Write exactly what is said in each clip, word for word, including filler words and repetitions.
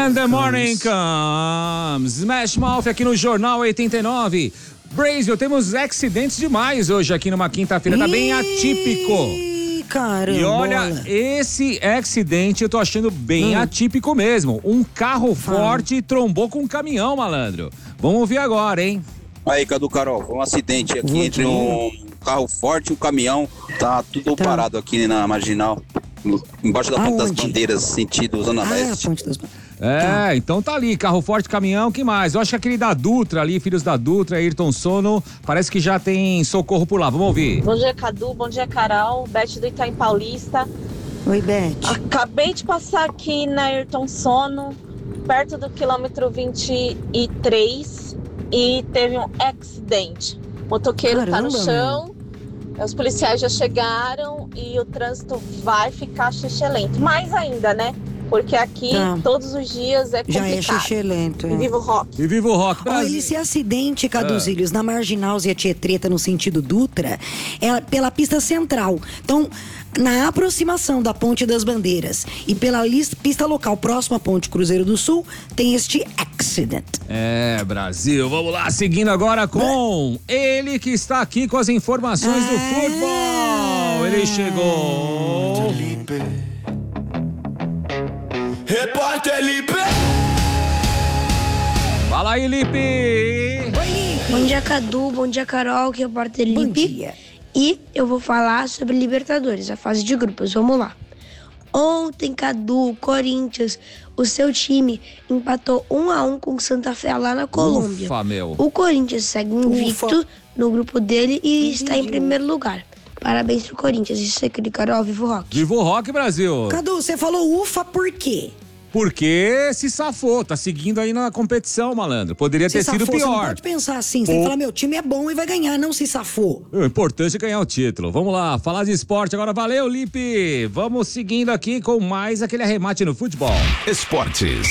And the morning comes. Smash Mouth aqui no Jornal oitenta e nove. Brasil, temos acidentes demais hoje aqui numa quinta-feira, tá bem atípico. Caramba. E olha, esse acidente eu tô achando bem hum. atípico mesmo. Um carro forte trombou com um caminhão, malandro. Vamos ouvir agora, hein? Aí, Cadu, Carol, foi um acidente aqui Vou entre um carro forte e um caminhão. Tá tudo tá. parado aqui na Marginal, embaixo da Ponte das Bandeiras, sentido Zona ah, É, Leste. tá. então tá ali, carro forte, caminhão, que mais? Eu acho que aquele da Dutra ali, filhos da Dutra, Ayrton Sono, parece que já tem socorro por lá, vamos ouvir. Bom dia, Cadu, bom dia, Carol, Beth do Itaim Paulista. Oi, Beth. Acabei de passar aqui na Ayrton Sono, perto do quilômetro vinte e três, e teve um acidente. O motoqueiro Caramba, tá no chão, meu. Os policiais já chegaram e o trânsito vai ficar xixelento. Mais ainda, né? Porque aqui, tá. todos os dias, é complicado. Já é xixelento, é. E viva o rock. E viva o rock, Brasil. Olha, esse acidente, Caduzílios, é. na Marginal Zia Tietreta, no sentido Dutra, é pela pista central. Então, na aproximação da Ponte das Bandeiras e pela pista local próxima à Ponte Cruzeiro do Sul, tem este acident. É, Brasil, vamos lá, seguindo agora com é. ele que está aqui com as informações é. do futebol. Ele chegou. Repórter Lipe! Fala aí, Lipe! Oi, bom dia, Cadu, bom dia, Carol, que é o repórter Lipe. Bom dia. E eu vou falar sobre Libertadores, a fase de grupos, vamos lá. Ontem, Cadu, Corinthians, o seu time empatou um a um com o Santa Fé lá na Colômbia. Ufa, meu. O Corinthians segue invicto Ufa. no grupo dele e Entendi. está em primeiro lugar. Parabéns pro Corinthians. Isso é aquele Carol, vivo o rock. Vivo o rock, Brasil. Cadu, você falou ufa por quê? Porque se safou, tá seguindo aí na competição, malandro. Poderia se ter safou, sido pior. Você não pode pensar assim, você tem que falar, meu time é bom e vai ganhar, não se safou. O importante é ganhar o título. Vamos lá, falar de esporte agora. Valeu, Lipe. Vamos seguindo aqui com mais aquele arremate no futebol. Esportes.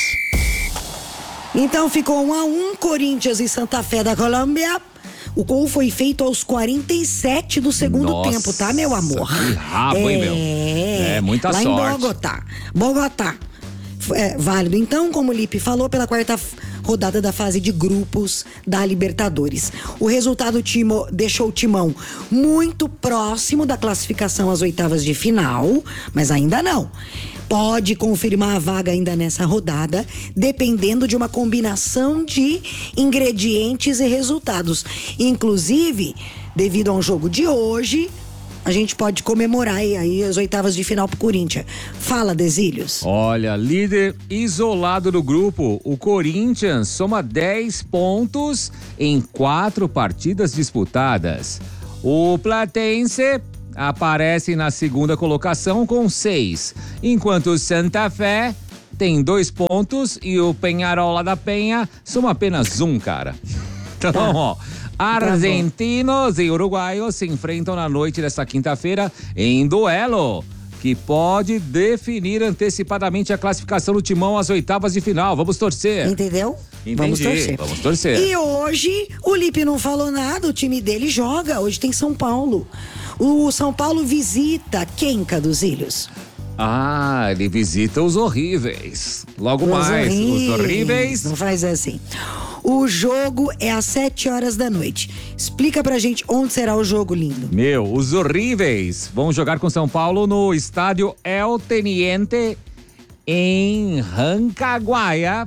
Então ficou um a um, Corinthians e Santa Fé da Colômbia. O gol foi feito aos quarenta e sete do segundo Nossa, tempo, tá, meu amor? Que rabo, é, hein, meu? É, muita lá sorte. Lá em Bogotá. Bogotá. É, válido. Então, como o Lipe falou, pela quarta rodada da fase de grupos da Libertadores. O resultado timo, deixou o Timão muito próximo da classificação às oitavas de final, mas ainda não. Pode confirmar a vaga ainda nessa rodada, dependendo de uma combinação de ingredientes e resultados. Inclusive, devido a um jogo de hoje, a gente pode comemorar aí, aí as oitavas de final pro Corinthians. Fala, Desílios. Olha, líder isolado do grupo, o Corinthians soma dez pontos em quatro partidas disputadas. O Platense aparece na segunda colocação com seis, enquanto o Santa Fé tem dois pontos e o Peñarol lá da Penha soma apenas um, cara. Então, tá. ó, argentinos tá e uruguaios se enfrentam na noite desta quinta-feira em duelo que pode definir antecipadamente a classificação do Timão às oitavas de final. Vamos torcer. Entendeu? Entendi. Vamos torcer. Vamos torcer. E hoje o Lipe não falou nada, o time dele joga. Hoje tem São Paulo. O São Paulo visita quem, Caduzílios? Ah, ele visita os horríveis. Logo os mais, horríveis. os horríveis. Não faz assim. O jogo é às sete horas da noite. Explica pra gente onde será o jogo, lindo. Meu, os horríveis vão jogar com São Paulo no estádio El Teniente em Rancagua.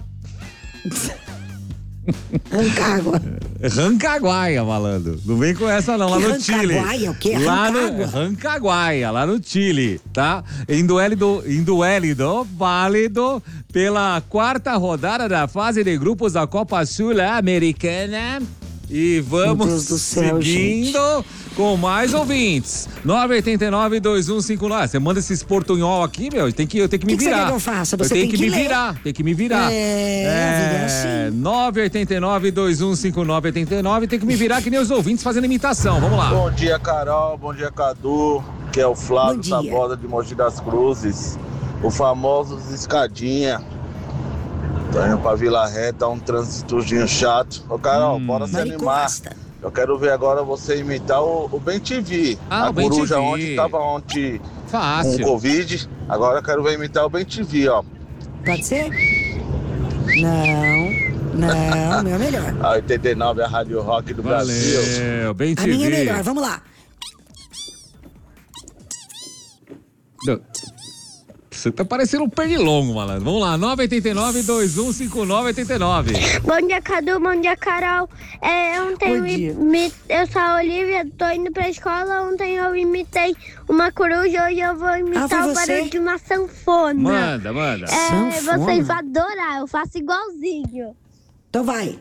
Rancagua. Rancagua, malandro. Não vem com essa não, lá que no Rancagua, Chile. Rancagua, o quê? Lá no Rancagua, lá no Chile, tá? Em duelo, em duelo válido pela quarta rodada da fase de grupos da Copa Sul-Americana. E vamos céu, seguindo gente. com mais ouvintes. nove oito nove, dois um cinco nove. Você manda esses portunhol aqui, meu, tem que, eu tenho que me que virar. Que você quer que eu faça? Você eu tenho tem que, que me ler. virar, tem que me virar. É, é assim. nove oito nove, dois um cinco nove, oito nove. Tem que me virar que nem os ouvintes fazendo imitação. Vamos lá. Bom dia, Carol. Bom dia, Cadu. Que é o Flávio Taboada de Mogi das Cruzes. O famoso Escadinha. Tô indo pra Vila Reta, um trânsitozinho chato. Ô, Carol, hum, bora se animar. Costa. Eu quero ver agora você imitar o, o Ben T V. Ah, a o Ben coruja T V. ontem tava ontem Fácil. com Covid. Agora eu quero ver imitar o Ben T V, ó. Pode ser? Não, não, meu é melhor. A oitenta e nove é a Rádio Rock do Valeu, Brasil. bem te A minha é vi. melhor, vamos lá. Não. Você tá parecendo um pernilongo, malandro. Vamos lá, nove oito nove, dois um cinco nove oito nove. Bom dia, Cadu. Bom dia, Carol. É, ontem Bom eu, dia. imi- eu sou a Olivia, tô indo pra escola. Ontem eu imitei uma coruja, hoje eu vou imitar Ah, foi o você? barulho de uma sanfona. Manda, manda. É, Sanfona? vocês vão adorar, eu faço igualzinho. Então vai.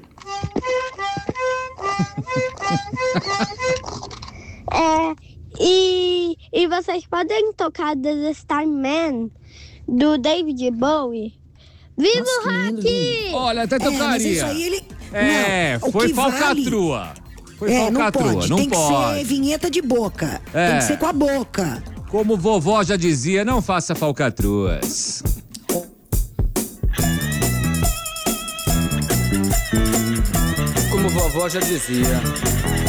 É, e, e vocês podem tocar The Starman do David Bowie. Viva Nossa, o que lindo, rock! lindo. Olha, até É, mas tocaria. isso aí ele... É, não, o foi que vale- falcatrua. Foi É, não falcatrua, pode. não Tem pode. que ser vinheta de boca. É. Tem que ser com a boca. Como vovó já dizia, não faça falcatruas. Como vovó já dizia,